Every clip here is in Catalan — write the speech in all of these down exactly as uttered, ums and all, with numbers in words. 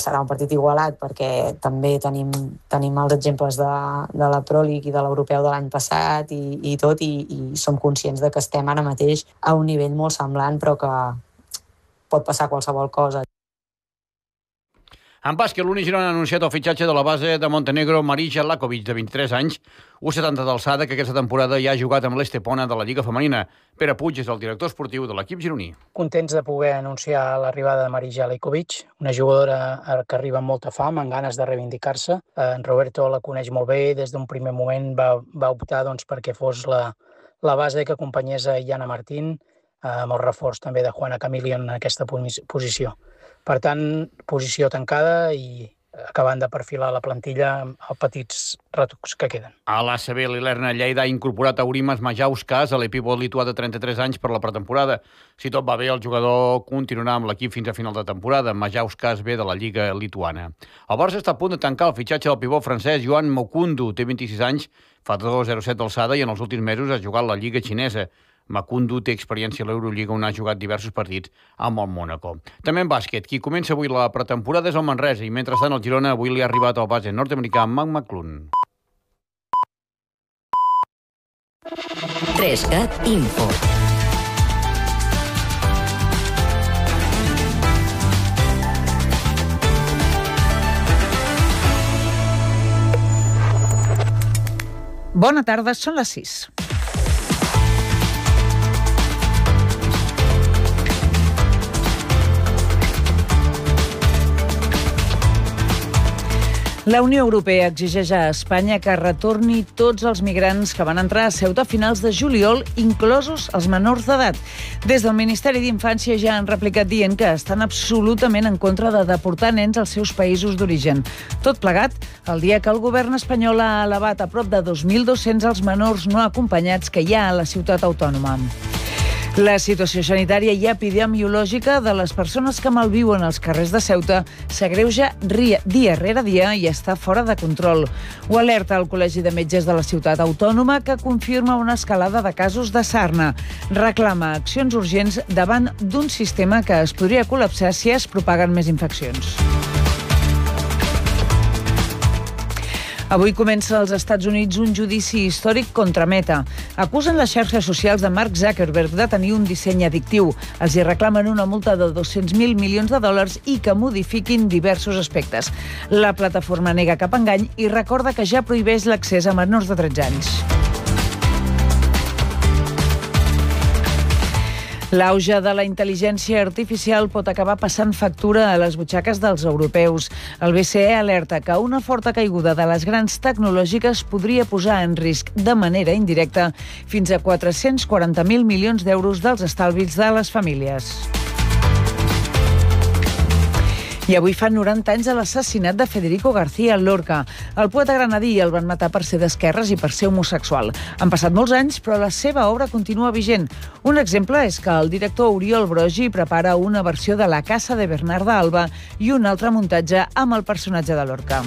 serà un partit igualat perquè també tenim, tenim els exemples de, de la Pro League i de l'Europeu de l'any passat i, i tot, i, i som conscients de que estem ara mateix a un nivell molt semblant, però que pot passar qualsevol cosa. En bàsquet, l'Uni Girona ha anunciat el fitxatge de la base de Montenegro Marija Lakovic, de vint-i-tres anys, u coma setanta d'alçada, que aquesta temporada ja ha jugat amb l'Estepona de la Lliga Femenina. Pere Puig és el director esportiu de l'equip gironí. Contents de poder anunciar l'arribada de Marija Lakovic, una jugadora que arriba amb molta fam, amb ganes de reivindicar-se. En Roberto la coneix molt bé, des d'un primer moment va, va optar doncs, perquè fos la, la base que acompanyés a Iana Martín, amb el reforç també de Juana Camilio en aquesta posició. Per tant, posició tancada i acabant de perfilar la plantilla amb petits retocs que queden. A l'A C B, l'Ilerna Lleida ha incorporat Aurimas Majauskas, a l'epívot lituà de trenta-tres anys, per la pretemporada. Si tot va bé, el jugador continuarà amb l'equip fins a final de temporada. Majauskas ve de la Lliga lituana. El Barça està a punt de tancar el fitxatge del pivot francès Joan Mokundu. Té vint-i-sis anys, fa dos coma zero set d'alçada i en els últims mesos ha jugat la Lliga xinesa. Makundu té experiència a l'Eurolliga on ha jugat diversos partits amb el Mónaco. També en bàsquet, qui comença avui la pretemporada és el Manresa i mentrestant el Girona avui li ha arribat al base nord-americà Mac McClung. Trescat Info. Bona tarda, són les sis. La Unió Europea exigeix a Espanya que retorni tots els migrants que van entrar a Ceuta a finals de juliol, inclosos els menors d'edat. Des del Ministeri d'Infància ja han replicat dient que estan absolutament en contra de deportar nens als seus països d'origen. Tot plegat, el dia que el govern espanyol ha elevat a prop de dos mil dos-cents els menors no acompanyats que hi ha a la ciutat autònoma. La situació sanitària i epidemiològica de les persones que malviuen als carrers de Ceuta s'agreuja dia rere dia i està fora de control. Ho alerta el Col·legi de Metges de la ciutat autònoma, que confirma una escalada de casos de sarna. Reclama accions urgents davant d'un sistema que es podria col·lapsar si es propaguen més infeccions. Avui comença als Estats Units un judici històric contra Meta. Acusen les xarxes socials de Mark Zuckerberg de tenir un disseny addictiu. Els hi reclamen una multa de dos-cents mil milions de dòlars i que modifiquin diversos aspectes. La plataforma nega cap engany i recorda que ja prohibeix l'accés a menors de tretze anys. L'auge de la intel·ligència artificial pot acabar passant factura a les butxaques dels europeus. El B C E alerta que una forta caiguda de les grans tecnològiques podria posar en risc de manera indirecta fins a quatre-cents quaranta mil milions d'euros dels estalvis de les famílies. I avui fa noranta anys de l'assassinat de Federico García Lorca. El poeta granadí el van matar per ser d'esquerres i per ser homosexual. Han passat molts anys, però la seva obra continua vigent. Un exemple és que el director Oriol Brogi prepara una versió de La Casa de Bernarda Alba i un altre muntatge amb el personatge de Lorca.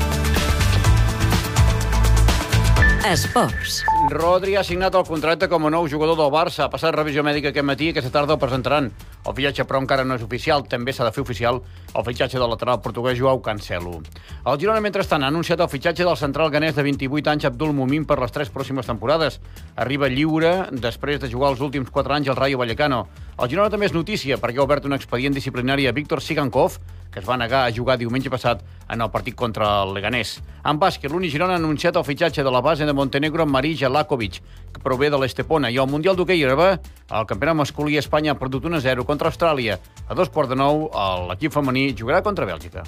Esports. Rodri ha signat el contracte com a nou jugador del Barça. Ha passat revisió mèdica aquest matí i aquesta tarda el presentaran. El fitxatge, però, encara no és oficial. També s'ha de fer oficial el fitxatge del lateral portuguès Joao Cancelo. El Girona, mentrestant, ha anunciat el fitxatge del central ganès de vint-i-vuit anys Abdul Mumin per les tres pròximes temporades. Arriba lliure després de jugar els últims quatre anys al Rayo Vallecano. El Girona també és notícia perquè ha obert un expedient disciplinari a Víctor Sigankov, que es va negar a jugar diumenge passat en el partit contra el Leganés. En bàsquet, l'Uni Girona ha anunciat el fitxatge de la base de Montenegro Marija Lakovic, que prové de l'Estepona, i al Mundial d'Hoquei herba, el campionat masculí Espanya ha perdut un a zero contra Austràlia. A dos quarts de nou, l'equip femení jugarà contra Bèlgica.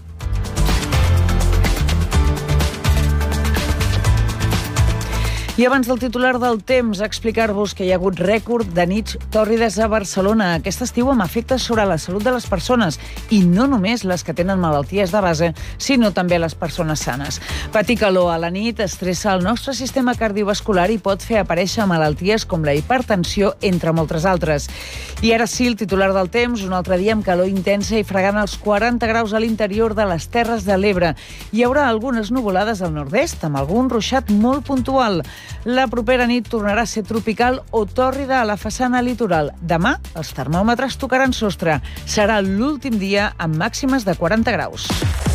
I abans del titular del temps, explicar-vos que hi ha hagut rècord de nits tòrrides a Barcelona aquest estiu amb efectes sobre la salut de les persones, i no només les que tenen malalties de base, sinó també les persones sanes. Patir calor a la nit estressa el nostre sistema cardiovascular i pot fer aparèixer malalties com la hipertensió, entre moltes altres. I ara sí, el titular del temps, un altre dia amb calor intensa i fregant els quaranta graus a l'interior de les Terres de l'Ebre. Hi haurà algunes nuvolades al nord-est, amb algun ruixat molt puntual. La propera nit tornarà a ser tropical o tòrrida a la façana litoral. Demà els termòmetres tocaran sostre. Serà l'últim dia amb màximes de quaranta graus.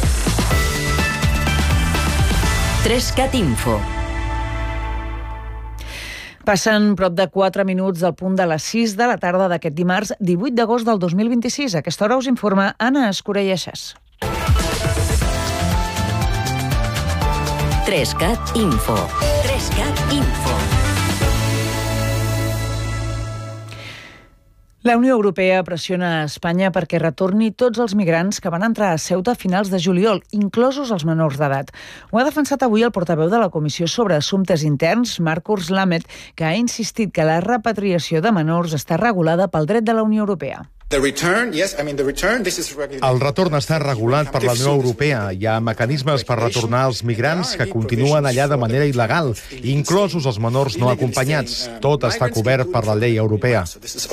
Trescat Info. Passen prop de quatre minuts del punt de les sis de la tarda d'aquest dimarts divuit d'agost del dos mil vint-i-sis. A aquesta hora us informa Anna Escurelleixas. Trescat Info. Trescat Info. La Unió Europea pressiona a Espanya perquè retorni tots els migrants que van entrar a Ceuta a finals de juliol, inclosos els menors d'edat. Ho ha defensat avui el portaveu de la Comissió sobre Assumptes Interns, Markus Lamet, que ha insistit que la repatriació de menors està regulada pel dret de la Unió Europea. El retorn està regulat per la Unió Europea. Hi ha mecanismes per retornar els migrants que continuen allà de manera il·legal, inclosos els menors no acompanyats. Tot està cobert per la llei europea.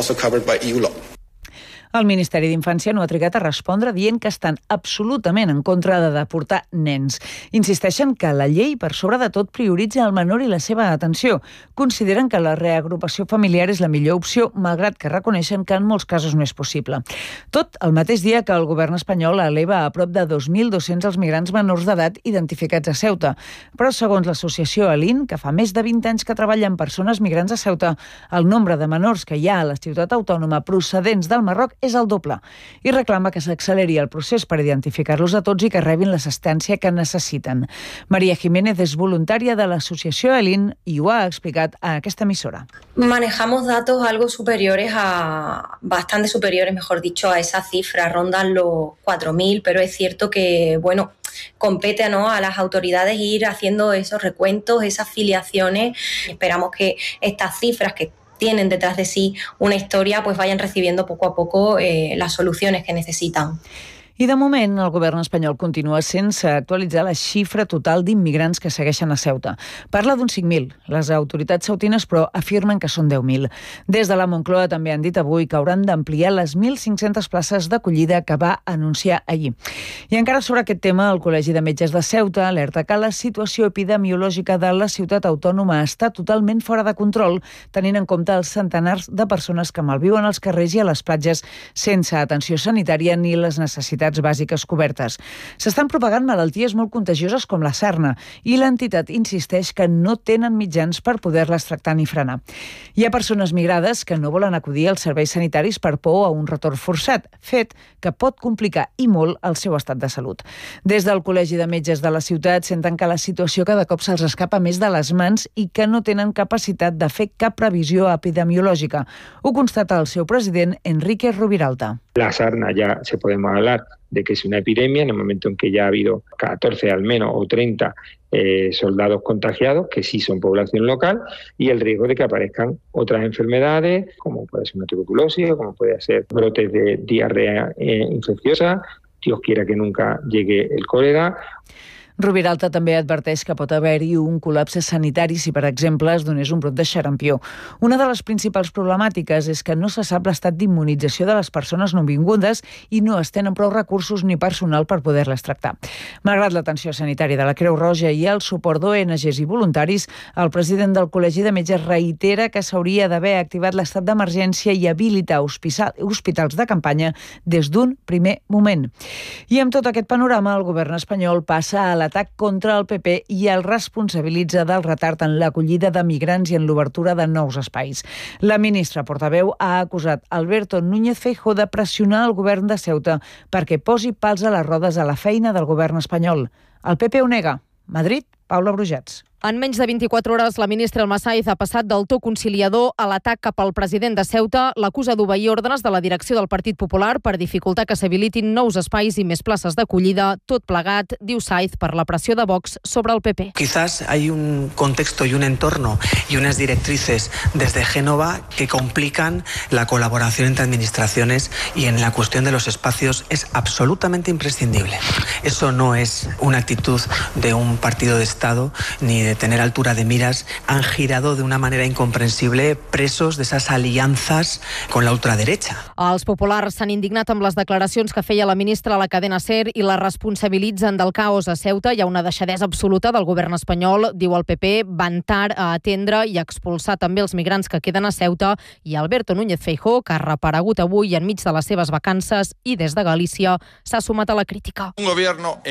El Ministeri d'Infància no ha trigat a respondre dient que estan absolutament en contra de deportar nens. Insisteixen que la llei, per sobre de tot, prioritza el menor i la seva atenció. Consideren que la reagrupació familiar és la millor opció, malgrat que reconeixen que en molts casos no és possible. Tot el mateix dia que el govern espanyol eleva a prop de dos mil dos-cents els migrants menors d'edat identificats a Ceuta. Però, segons l'associació Alin, que fa més de vint anys que treballa amb persones migrants a Ceuta, el nombre de menors que hi ha a la ciutat autònoma procedents del Marroc és el doble, i reclama que s'acceleri el procés per identificar-los a tots i que rebin l'assistència que necessiten. María Jiménez és voluntària de l'associació Elin i ho ha explicat a aquesta emissora. Manejamos datos algo superiores a, bastante superiores, mejor dicho, a esa cifra, rondan los cuatro mil, pero es cierto que, bueno, compete, ¿no?, a las autoridades ir haciendo esos recuentos, esas filiaciones. Esperamos que estas cifras que tienen detrás de sí una historia, pues vayan recibiendo poco a poco eh, las soluciones que necesitan. I de moment el govern espanyol continua sense actualitzar la xifra total d'immigrants que segueixen a Ceuta. Parla d'uns cinc mil. Les autoritats ceutines, però, afirmen que són deu mil. Des de la Moncloa també han dit avui que hauran d'ampliar les mil cinc-centes places d'acollida que va anunciar ahir. I encara sobre aquest tema, el Col·legi de Metges de Ceuta alerta que la situació epidemiològica de la ciutat autònoma està totalment fora de control, tenint en compte els centenars de persones que malviuen als carrers i a les platges sense atenció sanitària ni les necessitats bàsiques cobertes. S'estan propagant malalties molt contagioses com la sarna i l'entitat insisteix que no tenen mitjans per poder-les tractar ni frenar. Hi ha persones migrades que no volen acudir als serveis sanitaris per por a un retorn forçat, fet que pot complicar i molt el seu estat de salut. Des del Col·legi de Metges de la ciutat senten que la situació cada cop se'ls escapa més de les mans i que no tenen capacitat de fer cap previsió epidemiològica. Ho constata el seu president, Enrique Rubiralta. La sarna ya se podemos hablar de que es una epidemia en el momento en que ya ha habido catorce al menos o treinta eh, soldados contagiados, que sí son población local, y el riesgo de que aparezcan otras enfermedades, como puede ser una tuberculosis, o como puede ser brotes de diarrea eh, infecciosa, Dios quiera que nunca llegue el cólera. Rubiralta també adverteix que pot haver-hi un col·lapse sanitari si, per exemple, es donés un brot de xarampió. Una de les principals problemàtiques és que no se sap l'estat d'immunització de les persones nouvingudes i no es tenen prou recursos ni personal per poder-les tractar. Malgrat l'atenció sanitària de la Creu Roja i el suport d'O N Ges i voluntaris, el president del Col·legi de Metges reitera que s'hauria d'haver activat l'estat d'emergència i habilitar hospitals de campanya des d'un primer moment. I amb tot aquest panorama, el govern espanyol passa a l'atac contra el P P i el responsabilitza del retard en l'acollida de migrants i en l'obertura de nous espais. La ministra portaveu ha acusat Alberto Núñez Feijóo de pressionar el govern de Ceuta perquè posi pals a les rodes a la feina del govern espanyol. El P P ho nega. Madrid, Paula Brujats. En menys de vint-i-quatre hores, la ministra Elma Sáiz ha passat del to conciliador a l'atac cap al president de Ceuta, l'acusa d'obeir ordres de la direcció del Partit Popular per dificultar que s'habilitin nous espais i més places d'acollida, tot plegat, diu Sáiz, per la pressió de Vox sobre el P P. Quizás hay un contexto y un entorno y unas directrices desde Génova que complican la colaboración entre administraciones y en la cuestión de los espacios es absolutamente imprescindible. Eso no es una actitud de un partido de Estado ni de tener altura de miras. Han girado de una manera incomprensible presos de esas alianzas con la ultraderecha. Els populars s'han indignat amb les declaracions que feia la ministra a la cadena SER i la responsabilitzen del caos a Ceuta. Hi ha una deixadesa absoluta del govern espanyol, diu el P P, van tard a atendre i a expulsar també els migrants que queden a Ceuta, i Alberto Núñez Feijóo, que ha reaparegut avui enmig de les seves vacances i des de Galícia, s'ha sumat a la crítica. Un gobierno